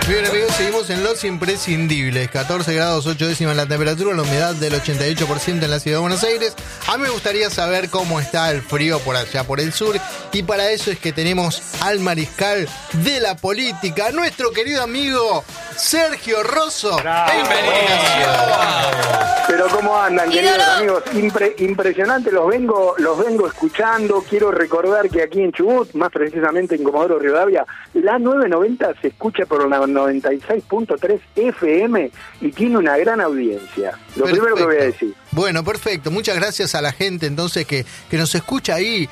Bien, amigos, seguimos en los imprescindibles. 14 grados 8 décimas la temperatura, la humedad del 88% en la ciudad de Buenos Aires. A mí me gustaría saber cómo está el frío por allá, por el sur. Y para eso es que tenemos al mariscal de la política, nuestro querido amigo Sergio Rosso. Pero ¿cómo andan, queridos amigos? Impresionante, los vengo escuchando. Quiero recordar que aquí en Chubut, más precisamente en Comodoro Rivadavia, la 990 se escucha por la 96.3 FM y tiene una gran audiencia. Lo primero que voy a decir. Bueno, perfecto. Muchas gracias a la gente entonces que nos escucha ahí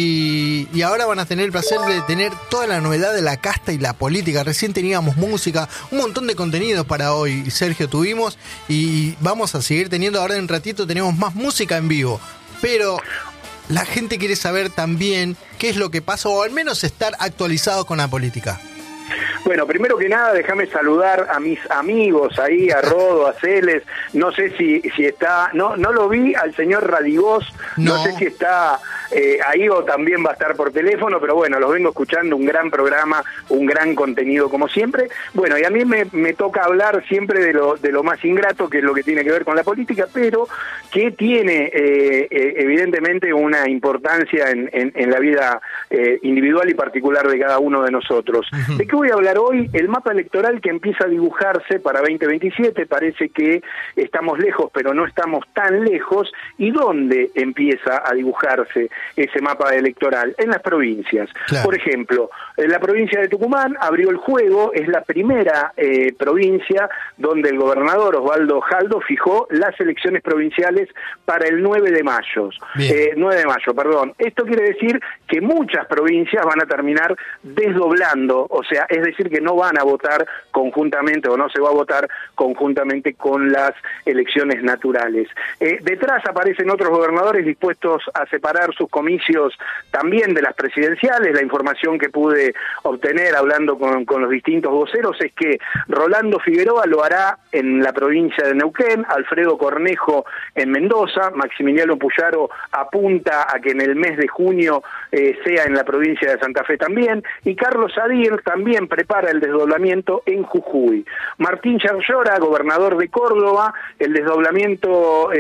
y ahora van a tener el placer de tener toda la novedad de la casta y la política. Recién teníamos música, un montón de contenidos para hoy, Sergio, tuvimos y vamos a seguir teniendo. Ahora en un ratito tenemos más música en vivo, pero la gente quiere saber también qué es lo que pasa o al menos estar actualizado con la política. Bueno, primero que nada, déjame saludar a mis amigos ahí, a Rodo, a Celes. No sé si está, no lo vi al señor Radigós, no sé si está ahí o también va a estar por teléfono, pero bueno, los vengo escuchando, un gran programa, un gran contenido como siempre. Bueno, y a mí me toca hablar siempre de lo más ingrato, que es lo que tiene que ver con la política, pero que tiene evidentemente una importancia en la vida individual y particular de cada uno de nosotros. Uh-huh. ¿De qué voy a hablar hoy? El mapa electoral que empieza a dibujarse para 2027, parece que estamos lejos, pero no estamos tan lejos. ¿Y dónde empieza a dibujarse ese mapa electoral? En las provincias. Claro. Por ejemplo, en la provincia de Tucumán abrió el juego, es la primera provincia donde el gobernador Osvaldo Jaldo fijó las elecciones provinciales para el 9 de mayo. 9 de mayo, perdón. Esto quiere decir que muchas provincias van a terminar desdoblando, o sea, es decir, que no van a votar conjuntamente o no se va a votar conjuntamente con las elecciones naturales. Detrás aparecen otros gobernadores dispuestos a separar sus comicios también de las presidenciales. La información que pude obtener hablando con los distintos voceros es que Rolando Figueroa lo hará en la provincia de Neuquén, Alfredo Cornejo en Mendoza, Maximiliano Puyaro apunta a que en el mes de junio sea en la provincia de Santa Fe también, y Carlos Adir también prepara el desdoblamiento en Jujuy. Martín Yarlora, gobernador de Córdoba, el desdoblamiento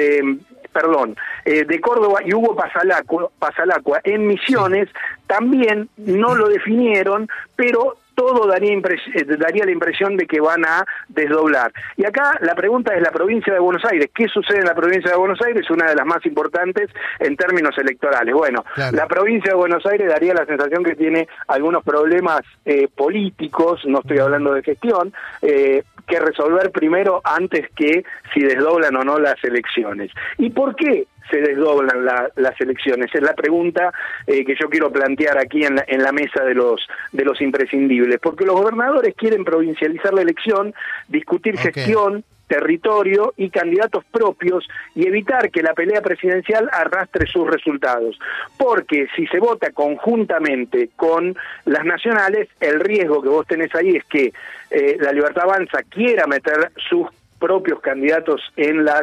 de Córdoba, y Hugo Pasalacua en Misiones, también no lo definieron, pero todo daría la impresión de que van a desdoblar. Y acá la pregunta es la provincia de Buenos Aires. ¿Qué sucede en la provincia de Buenos Aires? Una de las más importantes en términos electorales. Bueno, claro. La provincia de Buenos Aires daría la sensación que tiene algunos problemas políticos, no estoy hablando de gestión, que resolver primero antes que si desdoblan o no las elecciones. ¿Y por qué se desdoblan las elecciones? Es la pregunta que yo quiero plantear aquí en la mesa de los imprescindibles, porque los gobernadores quieren provincializar la elección, discutir gestión, territorio y candidatos propios y evitar que la pelea presidencial arrastre sus resultados, porque si se vota conjuntamente con las nacionales, el riesgo que vos tenés ahí es que la Libertad Avanza quiera meter sus propios candidatos en las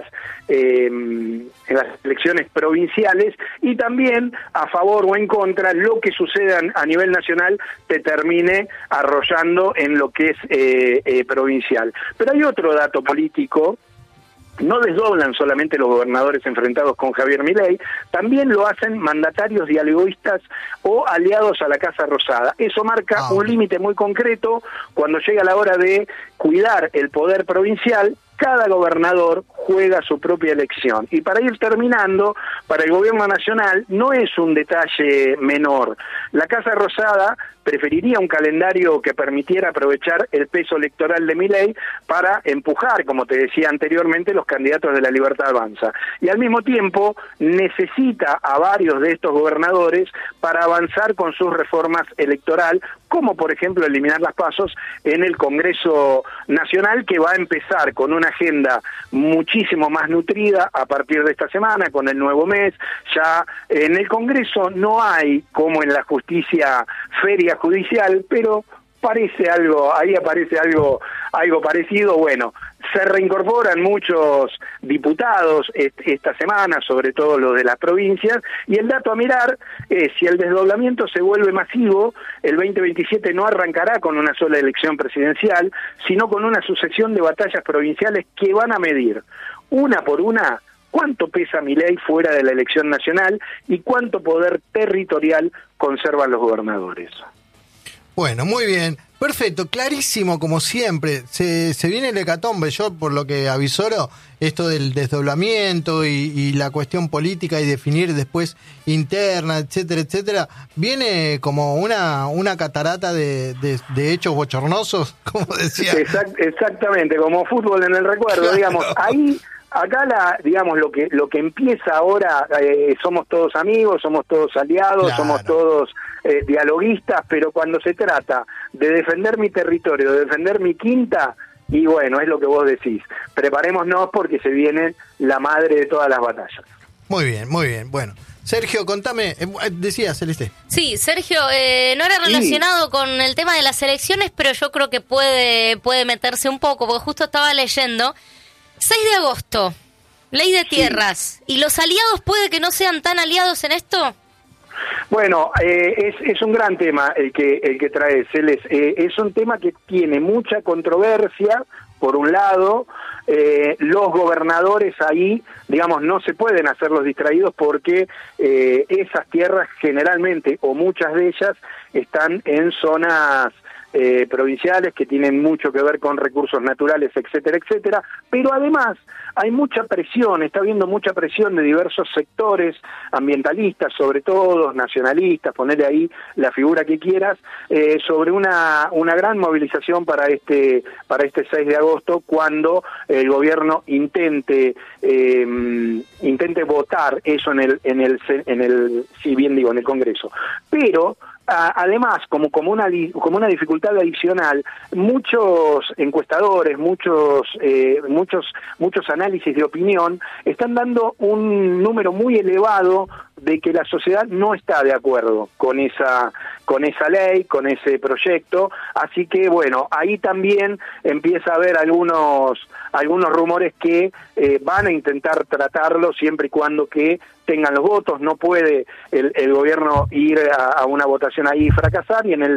elecciones provinciales, y también a favor o en contra lo que suceda a nivel nacional te termine arrollando en lo que es provincial. Pero hay otro dato político. No desdoblan solamente los gobernadores enfrentados con Javier Milei, también lo hacen mandatarios dialoguistas o aliados a la Casa Rosada. Eso marca un límite muy concreto. Cuando llega la hora de cuidar el poder provincial, cada gobernador juega su propia elección. Y para ir terminando, para el gobierno nacional no es un detalle menor. La Casa Rosada preferiría un calendario que permitiera aprovechar el peso electoral de Milei para empujar, como te decía anteriormente, los candidatos de la Libertad Avanza. Y al mismo tiempo necesita a varios de estos gobernadores para avanzar con sus reformas electorales, como por ejemplo eliminar las pasos en el Congreso Nacional, que va a empezar con una agenda muchísimo más nutrida a partir de esta semana, con el nuevo mes. Ya en el Congreso no hay, como en la justicia, feria judicial, pero ahí aparece algo parecido. Bueno, se reincorporan muchos diputados esta semana, sobre todo los de las provincias, y el dato a mirar es si el desdoblamiento se vuelve masivo, el 2027 no arrancará con una sola elección presidencial, sino con una sucesión de batallas provinciales que van a medir, una por una, cuánto pesa Milei fuera de la elección nacional y cuánto poder territorial conservan los gobernadores. Bueno, muy bien, perfecto, clarísimo como siempre. Se viene el hecatombe. Yo, por lo que avisoro, esto del desdoblamiento y la cuestión política y definir después interna, etcétera, etcétera, viene como una catarata de hechos bochornosos, como decía. Exactamente, como fútbol en el recuerdo, claro. Digamos, ahí... Acá lo que empieza ahora, somos todos amigos, somos todos aliados, claro. Somos todos dialoguistas, pero cuando se trata de defender mi territorio, de defender mi quinta, y bueno, es lo que vos decís, preparémonos porque se viene la madre de todas las batallas. Muy bien, bueno. Sergio, contame, decía Celeste. Sí, Sergio, no era relacionado con el tema de las elecciones, pero yo creo que puede meterse un poco, porque justo estaba leyendo... 6 de agosto, ley de tierras. ¿Y los aliados puede que no sean tan aliados en esto? Bueno, es un gran tema el que trae Celes. Es un tema que tiene mucha controversia, por un lado. Los gobernadores ahí, digamos, no se pueden hacer los distraídos porque esas tierras generalmente, o muchas de ellas, están en zonas... provinciales que tienen mucho que ver con recursos naturales, etcétera, etcétera, pero además hay mucha presión, está habiendo mucha presión de diversos sectores ambientalistas, sobre todo nacionalistas, ponerle ahí la figura que quieras, sobre una gran movilización para este 6 de agosto, cuando el gobierno intente votar eso en el Congreso. Pero además, como una dificultad adicional, muchos encuestadores, muchos análisis de opinión están dando un número muy elevado de que la sociedad no está de acuerdo con esa ley, con ese proyecto, así que bueno, ahí también empieza a haber algunos rumores que van a intentar tratarlo siempre y cuando que tengan los votos. No puede el gobierno ir a una votación ahí y fracasar, y en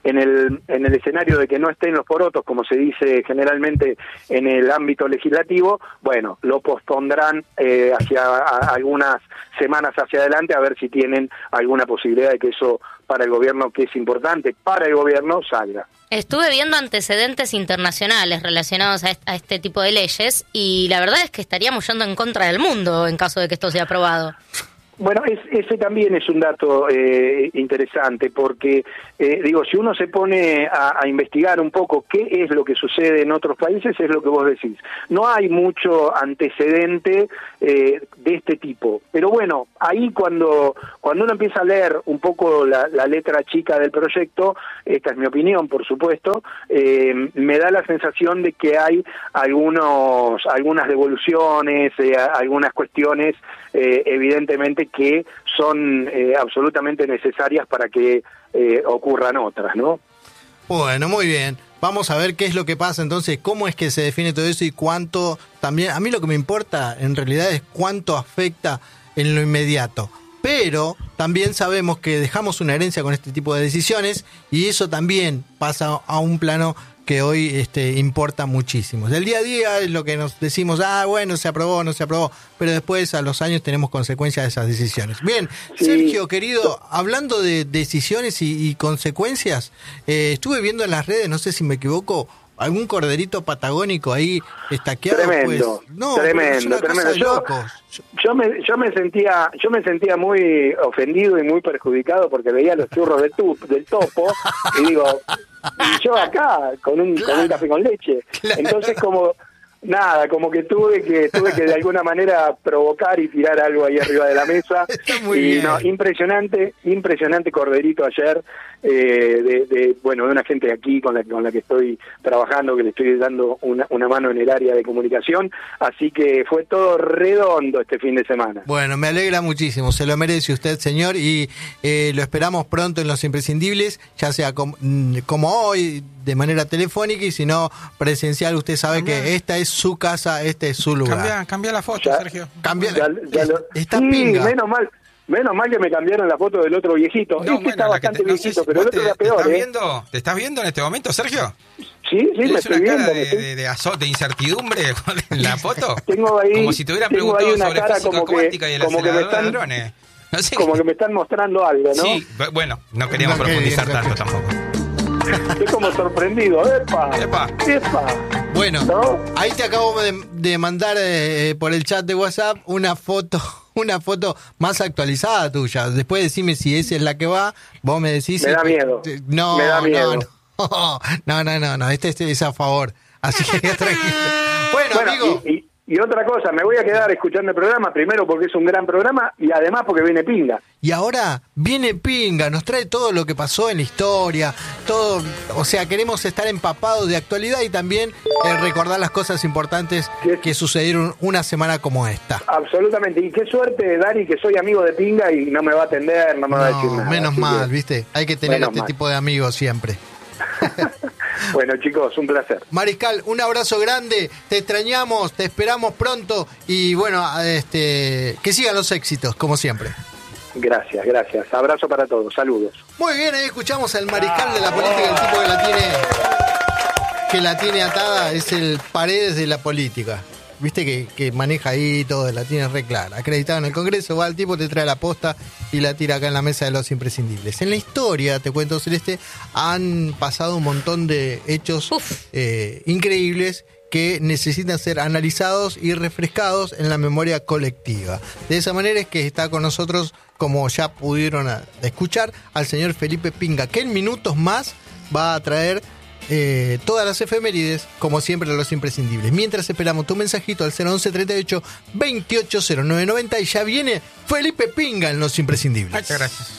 el escenario de que no estén los porotos, como se dice generalmente en el ámbito legislativo, bueno, lo pospondrán hacia algunas semanas hacia adelante, a ver si tienen alguna posibilidad de que eso para el gobierno, que es importante para el gobierno, salga. Estuve viendo antecedentes internacionales relacionados a este tipo de leyes y la verdad es que estaríamos yendo en contra del mundo en caso de que esto sea aprobado. Bueno, ese también es un dato interesante, porque, si uno se pone a investigar un poco qué es lo que sucede en otros países, es lo que vos decís. No hay mucho antecedente de este tipo. Pero bueno, ahí cuando uno empieza a leer un poco la letra chica del proyecto, esta es mi opinión, por supuesto, me da la sensación de que hay algunas devoluciones, algunas cuestiones, evidentemente, que son absolutamente necesarias para que ocurran otras, ¿no? Bueno, muy bien. Vamos a ver qué es lo que pasa entonces, cómo es que se define todo eso y cuánto también. A mí lo que me importa en realidad es cuánto afecta en lo inmediato. Pero también sabemos que dejamos una herencia con este tipo de decisiones y eso también pasa a un plano que hoy importa muchísimo. Del día a día es lo que nos decimos, bueno, se aprobó, no se aprobó, pero después a los años tenemos consecuencias de esas decisiones. Bien, sí. Sergio, querido, hablando de decisiones y consecuencias, estuve viendo en las redes, no sé si me equivoco, algún corderito patagónico ahí estaqueado. Tremendo, pues. No, tremendo. Yo me sentía muy ofendido y muy perjudicado porque veía los churros del topo y digo, y yo acá con un café con leche. Claro. Entonces como que tuve que de alguna manera provocar y tirar algo ahí arriba de la mesa. Muy bien. No, impresionante corderito ayer, de una gente aquí con la que estoy trabajando, que le estoy dando una mano en el área de comunicación, así que fue todo redondo este fin de semana. Bueno, me alegra muchísimo, se lo merece usted, señor, y lo esperamos pronto en Los Imprescindibles, ya sea como hoy, de manera telefónica, y si no presencial. Usted sabe que esta es su casa, este es su lugar. Cambia la foto, Sergio. Está sí, pinga. Menos mal que me cambiaron la foto del otro viejito. Está bastante viejito, pero el otro era peor. ¿Te estás viendo en este momento, Sergio? Sí, me estoy viendo. De incertidumbre en la foto. Tengo ahí, como si te hubieran preguntado sobre física cuántica y el acelerador de hadrones. No sé como que me están mostrando algo, ¿no? Sí, bueno, no queríamos profundizar tanto tampoco. Estoy como sorprendido. ¡Epa! Bueno, ¿no? Ahí te acabo de mandar por el chat de WhatsApp una foto más actualizada tuya. Después decime si esa es la que va. Vos me decís... Me da miedo. No, me da miedo. No. Este es a favor. Así que tranquilo. Bueno, amigo... Y otra cosa, me voy a quedar escuchando el programa, primero porque es un gran programa y además porque viene Pinga. Y ahora viene Pinga, nos trae todo lo que pasó en la historia, todo, o sea, queremos estar empapados de actualidad y también recordar las cosas importantes que sucedieron una semana como esta. Absolutamente, y qué suerte, Dani, que soy amigo de Pinga y no me va a atender, no me va a decir nada. Menos mal, ¿viste? Hay que tener tipo de amigos siempre. Bueno, chicos, un placer. Mariscal, un abrazo grande, te extrañamos, te esperamos pronto y bueno, que sigan los éxitos, como siempre. Gracias. Abrazo para todos, saludos. Muy bien, ahí escuchamos al Mariscal de la política, el tipo que la tiene atada, es el Paredes de la política. Viste que maneja ahí todo, la tiene re clara. Acreditado en el Congreso, va el tipo, te trae la posta y la tira acá en la mesa de los imprescindibles. En la historia, te cuento, Celeste, han pasado un montón de hechos increíbles que necesitan ser analizados y refrescados en la memoria colectiva. De esa manera es que está con nosotros, como ya pudieron escuchar, al señor Felipe Pinga, que en minutos más va a traer todas las efemérides, como siempre, los imprescindibles. Mientras esperamos tu mensajito al 011 38 28 09 90 y ya viene Felipe Pinga en los imprescindibles. Muchas gracias.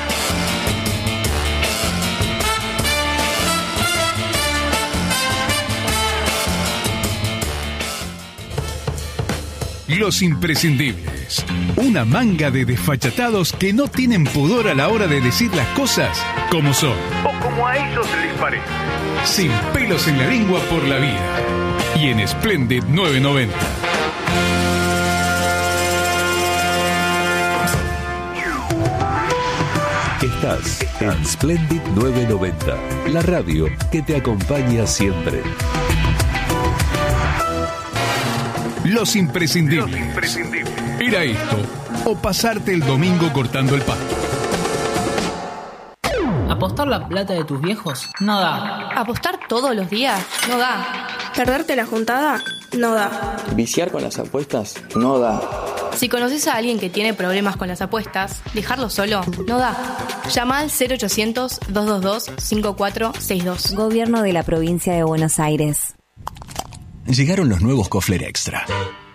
Los imprescindibles. Una manga de desfachatados que no tienen pudor a la hora de decir las cosas como son. O como a ellos les parece. Sin pelos en la lengua por la vida. Y en Splendid 990. Estás en Splendid 990, la radio que te acompaña siempre. Los imprescindibles. ¿Era esto o pasarte el domingo cortando el pasto? ¿Apostar la plata de tus viejos? No da. ¿Apostar todos los días? No da. ¿Perderte la juntada? No da. ¿Viciar con las apuestas? No da. Si conoces a alguien que tiene problemas con las apuestas, dejarlo solo no da. Llama al 0800-222-5462. Gobierno de la Provincia de Buenos Aires. Llegaron los nuevos Kofler Extra.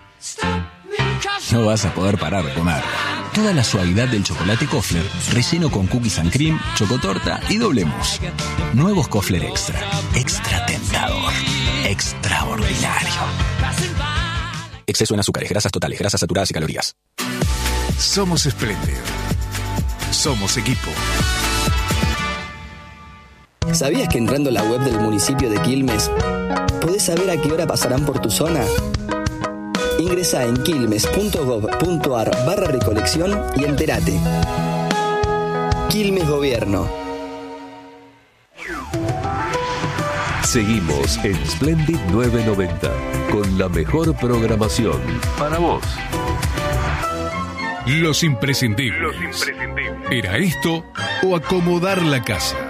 No vas a poder parar de comer. Toda la suavidad del chocolate Kofler, relleno con cookies and cream, chocotorta y doble mousse. Nuevos Kofler Extra. Extra tentador. Extraordinario. Exceso en azúcares, grasas totales, grasas saturadas y calorías. Somos Splendid. Somos equipo. ¿Sabías que entrando a la web del municipio de Quilmes podés saber a qué hora pasarán por tu zona? Ingresá en quilmes.gov.ar/recolección y entérate. Quilmes Gobierno. Seguimos en Splendid 990 con la mejor programación para vos. Los imprescindibles. ¿Era esto o acomodar la casa?